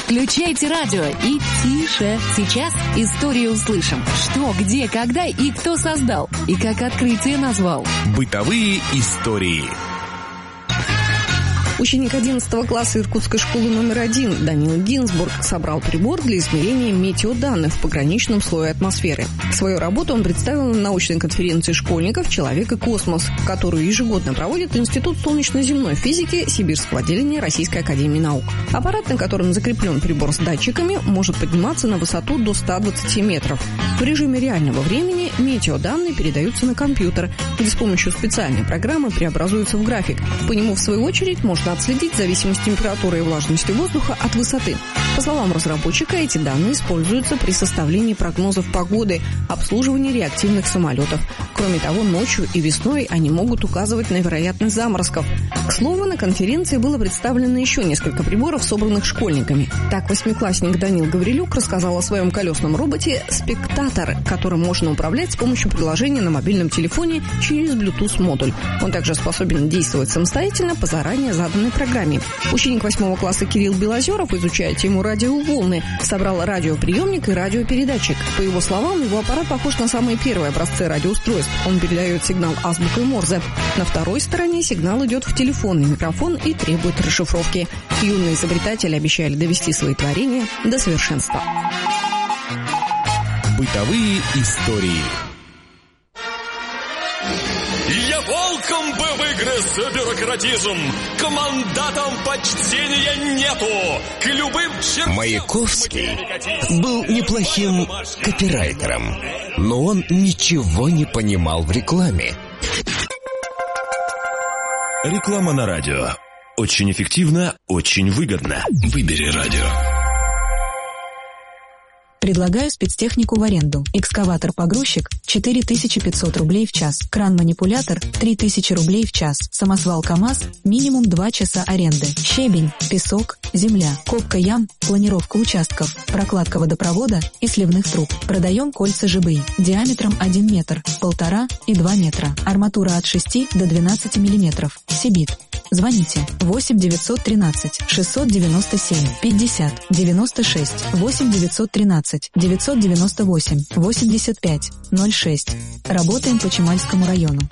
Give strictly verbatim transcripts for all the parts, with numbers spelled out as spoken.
Включайте радио и тише. Сейчас историю услышим. Что, где, когда и кто создал. И как открытие назвал. Бытовые истории. Ученик одиннадцатого класса Иркутской школы номер один Данил Гинзбург собрал прибор для измерения метеоданных в пограничном слое атмосферы. Свою работу он представил на научной конференции школьников «Человек и космос», которую ежегодно проводит Институт солнечно-земной физики Сибирского отделения Российской академии наук. Аппарат, на котором закреплен прибор с датчиками, может подниматься на высоту до ста двадцати метров. В режиме реального времени метеоданные передаются на компьютер, где с помощью специальной программы преобразуются в график. По нему, в свою очередь, можно отследить зависимость температуры и влажности воздуха от высоты. По словам разработчика, эти данные используются при составлении прогнозов погоды, обслуживании реактивных самолетов. Кроме того, ночью и весной они могут указывать на вероятность заморозков. К слову, на конференции было представлено еще несколько приборов, собранных школьниками. Так, восьмиклассник Данил Гаврилюк рассказал о своем колесном роботе «Спектатор», которым можно управлять с помощью приложения на мобильном телефоне через Bluetooth-модуль. Он также способен действовать самостоятельно по заранее заданной программе. Ученик восьмого класса Кирилл Белозеров, изучая тему радиоволны, собрал радиоприемник и радиопередатчик. По его словам, его аппарат похож на самые первые образцы радиоустройств. Он передает сигнал азбукой Морзе. На второй стороне сигнал идет в телефонный микрофон и требует расшифровки. Юные изобретатели обещали довести свои творения до совершенства. Бытовые истории. Я волком бы выгрыз бюрократизм, к мандатам почтения нету, к любым чертям... Маяковский был неплохим копирайтером, но он ничего не понимал в рекламе. Реклама на радио. Очень эффективно, очень выгодно. Выбери радио. Предлагаю спецтехнику в аренду. Экскаватор-погрузчик – четыре тысячи пятьсот рублей в час. Кран-манипулятор – три тысячи рублей в час. Самосвал КАМАЗ – минимум два часа аренды. Щебень, песок, земля, копка ям, планировка участков, прокладка водопровода и сливных труб. Продаем кольца ЖБИ диаметром один метр, полтора и два метра. Арматура от шести до двенадцати миллиметров. Сибит. Звоните восемь девятьсот тринадцать шестьсот девяносто семь пятьдесят девяносто шесть, восемь девятьсот тринадцать девятьсот девяносто восемь восемьдесят пять ноль шесть. Работаем по Чемальскому району.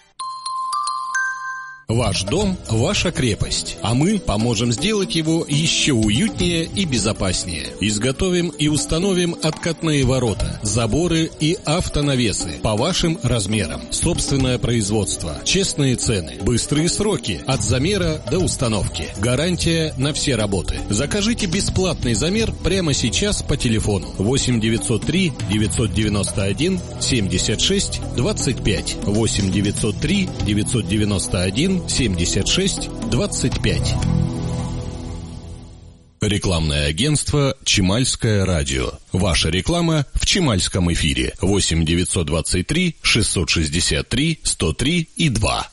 Ваш дом – ваша крепость, а мы поможем сделать его еще уютнее и безопаснее. Изготовим и установим откатные ворота, заборы и автонавесы по вашим размерам. Собственное производство, честные цены, быстрые сроки от замера до установки. Гарантия на все работы. Закажите бесплатный замер прямо сейчас по телефону восемь девятьсот три девятьсот девяносто один семьдесят шесть двадцать пять, восемь девятьсот три девятьсот девяносто один семьдесят шесть двадцать пять. Рекламное агентство «Чемальское радио». Ваша реклама в Чемальском эфире. восемь девятьсот двадцать три шестьсот шестьдесят три сто три и два.